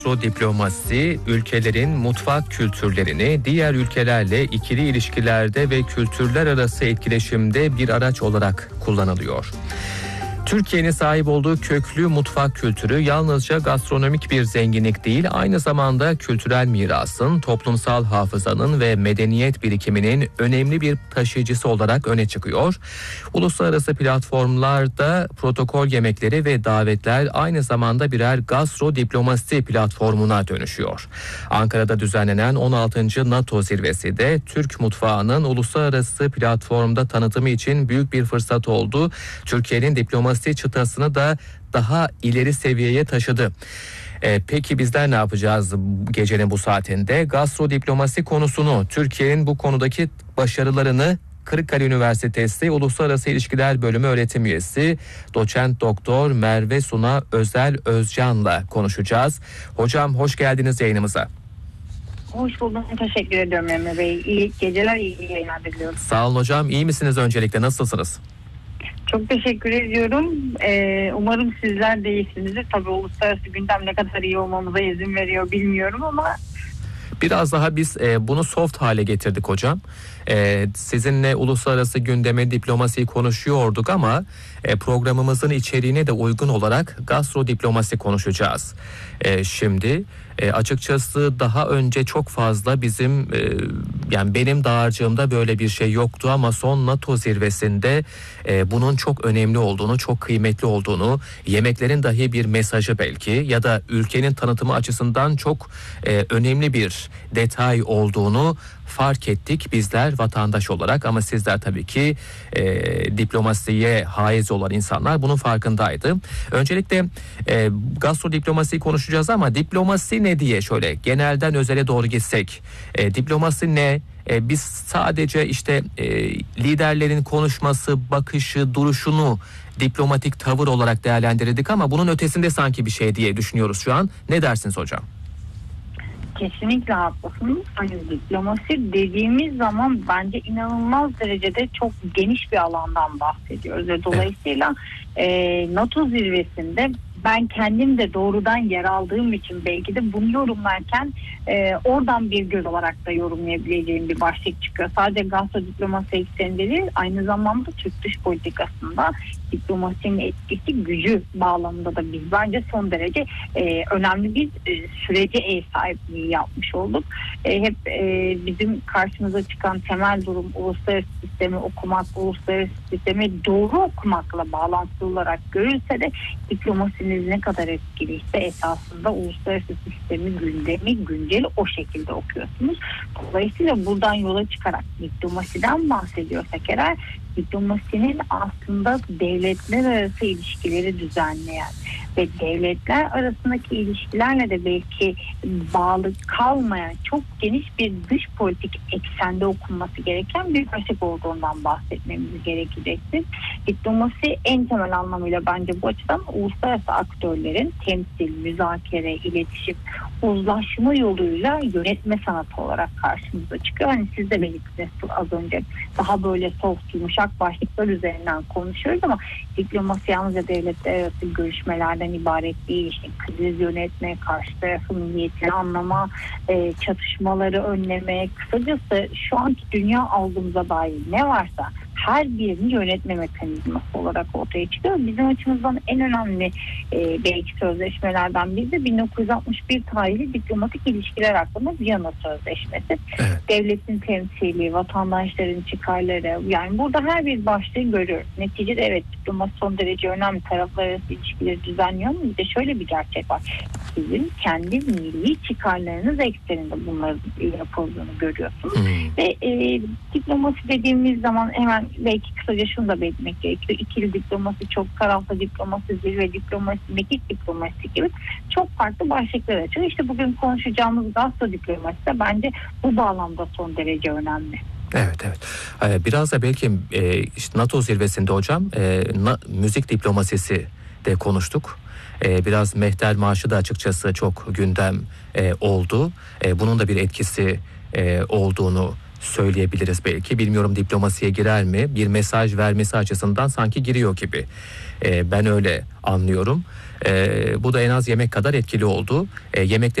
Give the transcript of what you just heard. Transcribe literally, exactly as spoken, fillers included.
Diplomasi, ülkelerin mutfak kültürlerini diğer ülkelerle ikili ilişkilerde ve kültürler arası etkileşimde bir araç olarak kullanılıyor. Türkiye'nin sahip olduğu köklü mutfak kültürü yalnızca gastronomik bir zenginlik değil, aynı zamanda kültürel mirasın, toplumsal hafızanın ve medeniyet birikiminin önemli bir taşıyıcısı olarak öne çıkıyor. Uluslararası platformlarda protokol yemekleri ve davetler aynı zamanda birer gastro diplomasi platformuna dönüşüyor. Ankara'da düzenlenen on altıncı NATO zirvesi de Türk mutfağının uluslararası platformda tanıtımı için büyük bir fırsat oldu. Türkiye'nin diplomasi çıtasını da daha ileri seviyeye taşıdı. Ee, peki bizler ne yapacağız gecenin bu saatinde? Gastro diplomasi konusunu, Türkiye'nin bu konudaki başarılarını Kırıkkale Üniversitesi Uluslararası İlişkiler Bölümü öğretim üyesi doçent doktor Merve Suna Özel Özcan'la konuşacağız. Hocam hoş geldiniz yayınımıza. Hoş buldum. Teşekkür ediyorum Emre Bey. İyi geceler, iyi yayınlar diliyorum. Sağ olun hocam. İyi misiniz öncelikle? Nasılsınız? Çok teşekkür ediyorum. Ee, umarım sizler de iyisinizdir. Tabii uluslararası gündem ne kadar iyi olmamıza izin veriyor bilmiyorum ama... Biraz daha biz e, bunu soft hale getirdik hocam. E, sizinle uluslararası gündemi, diplomasiyi konuşuyorduk ama e, programımızın içeriğine de uygun olarak gastro diplomasi konuşacağız. E, şimdi e, açıkçası daha önce çok fazla bizim e, yani benim dağarcığımda böyle bir şey yoktu ama son NATO zirvesinde e, bunun çok önemli olduğunu, çok kıymetli olduğunu, yemeklerin dahi bir mesajı belki ya da ülkenin tanıtımı açısından çok e, önemli bir detay olduğunu fark ettik bizler vatandaş olarak ama sizler tabii ki e, diplomasiye haiz olan insanlar bunun farkındaydı. Öncelikle e, gastro diplomasiyi konuşacağız ama diplomasi ne diye şöyle genelden özele doğru gitsek, e, diplomasi ne? E, biz sadece işte e, liderlerin konuşması, bakışı, duruşunu diplomatik tavır olarak değerlendirdik ama bunun ötesinde sanki bir şey diye düşünüyoruz şu an. Ne dersiniz hocam? Kesinlikle haklısınız. Hani diplomasi dediğimiz zaman bence inanılmaz derecede çok geniş bir alandan bahsediyoruz ve dolayısıyla e, NATO zirvesinde ben kendim de doğrudan yer aldığım için belki de bunu yorumlarken e, oradan bir göz olarak da yorumlayabileceğim bir başlık çıkıyor. Sadece gastro diplomasi ekseninde değil, aynı zamanda Türk dış politikasında diplomasinin etkisi, gücü bağlamında da biz bence son derece e, önemli bir e, sürece ev sahipliği yapmış olduk. E, hep e, bizim karşımıza çıkan temel durum uluslararası sistemi okumak, uluslararası sistemi doğru okumakla bağlantılı olarak görülse de diplomasinin ne kadar etkiliyse esasında uluslararası sistemi, gündemi, günceli o şekilde okuyorsunuz. Dolayısıyla buradan yola çıkarak diplomasiden bahsediyorsak eğer, diplomasinin aslında devletler arası ilişkileri düzenleyen ve devletler arasındaki ilişkilerle de belki bağlı kalmayan çok geniş bir dış politik eksende okunması gereken bir başlık olduğundan bahsetmemiz gerekecektir. Diplomasi en temel anlamıyla bence bu açıdan uluslararası aktörlerin temsil, müzakere, iletişim, uzlaşma yoluyla yönetme sanatı olarak karşımıza çıkıyor. Hani siz de belirttiniz az önce daha böyle soft, yumuşak başlıklar üzerinden konuşuyoruz ama diplomasi yalnızca devletler arası görüşmelerden ibaret değil. İşte kriz yönetme, karşı tarafın niyetini anlama, e, çatışmaları önleme, kısacası şu anki dünya algımıza dair ne varsa her birini yönetme mekanizması olarak ortaya çıkıyor. Bizim açımızdan en önemli e, belki sözleşmelerden biri de bin dokuz yüz altmış bir tarihli diplomatik ilişkiler hakkında Viyana Sözleşmesi. Evet. Devletin temsili, vatandaşların çıkarları, yani burada her bir başlığı görüyoruz. Neticede evet, diplomasi son derece önemli, taraflar arası ilişkileri düzenliyor ama bir de şöyle bir gerçek var. Sizin kendi milli çıkarlarınız ekseninde bunların yapıldığını görüyorsunuz. Hmm. Ve e, diplomasi dediğimiz zaman hemen belki kısaca şunu da belirtmek gerekiyor. İkili diplomasi, çok taraflı diplomasi, zirve diplomasi, mekik diplomasi gibi çok farklı başlıklar açıyor. İşte bugün konuşacağımız gastro diplomasi de bence bu bağlamda son derece önemli. Evet evet. Biraz da belki işte NATO zirvesinde hocam müzik diplomasisi de konuştuk. Biraz Mehter Marşı da açıkçası çok gündem oldu. Bunun da bir etkisi olduğunu söyleyebiliriz belki. Bilmiyorum diplomasiye girer mi? Bir mesaj vermesi açısından sanki giriyor gibi. E, ben öyle anlıyorum. E, bu da en az yemek kadar etkili oldu. E, yemekte